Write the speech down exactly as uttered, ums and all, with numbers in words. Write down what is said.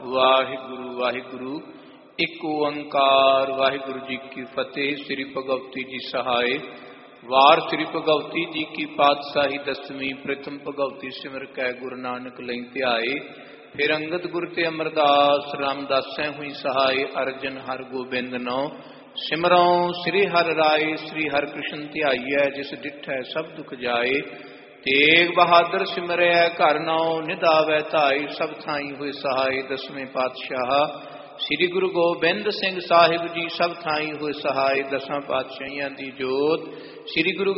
ਵਾਹਿਗੁਰੂ ਵਾਹਿਗੁਰੂ ਇੱਕ ਓੰਕਾਰ। ਵਾਹਿਗੁਰੂ ਜੀ ਕੀ ਫਤਿਹ। ਸ੍ਰੀ ਭਗਵਤੀ ਜੀ ਸਹਾਏ। ਵਾਰ ਸ੍ਰੀ ਭਗਵਤੀ ਜੀ ਕੀ ਪਾਤਸ਼ਾਹੀ ਦਸਵੀਂ। ਪ੍ਰਥਮ ਭਗਵਤੀ ਸਿਮਰ ਕੈ ਗੁਰੂ ਨਾਨਕ ਲਈ ਧਿਆਏ। ਫਿਰ ਅੰਗਦ ਗੁਰ ਤੇ ਅਮਰਦਾਸ ਰਾਮਦਾਸੈ ਹੋਈ ਸਹਾਏ। ਅਰਜਨ ਹਰ ਗੋਬਿੰਦ ਨੋ ਸਿਮਰਉ ਸ੍ਰੀ ਹਰਿ ਰਾਏ। ਸ੍ਰੀ ਹਰਿ ਕ੍ਰਿਸ਼ਨ ਧਿਆਈਐ ਜਿਸ ਡਿਠੈ ਸਭ ਦੁਖ ਜਾਏ। ਤੇਗ ਬਹਾਦਰ ਸਿਮਰਿਆ ਘਰ ਨਾਉ ਨਿਧਾਵੈ ਧਾਈ। ਸਭ ਥਾਈ ਹੋਏ ਸਹਾਏ। ਦਸਵੇਂ ਪਾਤਸ਼ਾਹ ਸ੍ਰੀ ਗੁਰੂ ਗੋਬਿੰਦ ਸਿੰਘ ਸਾਹਿਬ ਜੀ ਸਭ ਥਾਈ ਹੋਏ ਸਹਾਏ। ਦਸਾਂ ਪਾਤਸ਼ਾਹੀਆਂ ਦੀ ਜੋਤ ਸ੍ਰੀ ਗੁਰੂ